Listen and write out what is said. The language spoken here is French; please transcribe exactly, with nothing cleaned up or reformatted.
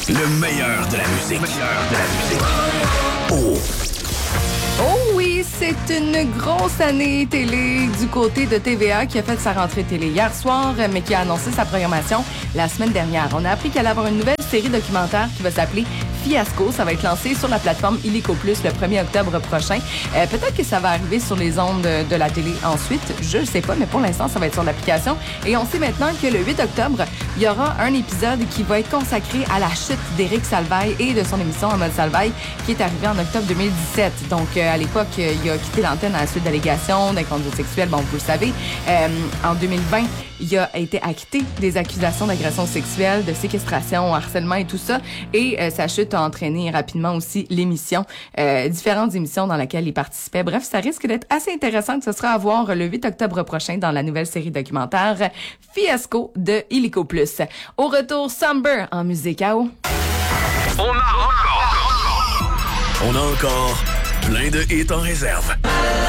Le meilleur de la musique. Le meilleur de la musique. Oh! Oh oui, c'est une grosse année télé du côté de T V A qui a fait sa rentrée télé hier soir, mais qui a annoncé sa programmation la semaine dernière. On a appris qu'elle allait avoir une nouvelle série documentaire qui va s'appeler Fiasco. Ça va être lancé sur la plateforme Illico Plus le premier octobre prochain. Euh, peut-être que ça va arriver sur les ondes de la télé ensuite. Je ne sais pas, mais pour l'instant, ça va être sur l'application. Et on sait maintenant que le huit octobre, il y aura un épisode qui va être consacré à la chute d'Éric Salvaille et de son émission En mode Salvaille qui est arrivée en octobre deux mille dix-sept. Donc, euh, à l'époque, il a quitté l'antenne à la suite d'allégations d'inconduite sexuelle. Bon, vous le savez. Euh, en deux mille vingt, il a été acquitté des accusations d'agression sexuelle, de séquestration, harcèlement et tout ça. Et euh, sa chute a entraîné rapidement aussi l'émission, euh, différentes émissions dans lesquelles il participait. Bref, ça risque d'être assez intéressant. Que ce sera à voir le huit octobre prochain dans la nouvelle série documentaire Fiasco de Illico Plus. Au retour, Somber en musique A O. On a encore, on a encore plein de hits en réserve.